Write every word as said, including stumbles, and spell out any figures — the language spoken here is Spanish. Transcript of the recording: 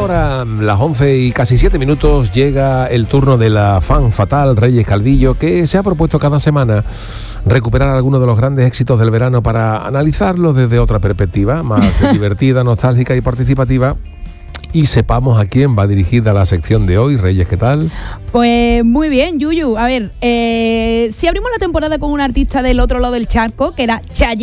hora, las once y casi siete minutos, llega el turno de la fan fatal Reyes Calvillo, que se ha propuesto cada semana recuperar algunos de los grandes éxitos del verano para analizarlos desde otra perspectiva, más divertida, nostálgica y participativa. Y sepamos a quién va dirigida la sección de hoy. Reyes, ¿qué tal? Pues muy bien, Yuyu. A ver, eh, si abrimos la temporada con un artista del otro lado del charco, que era Chayanne,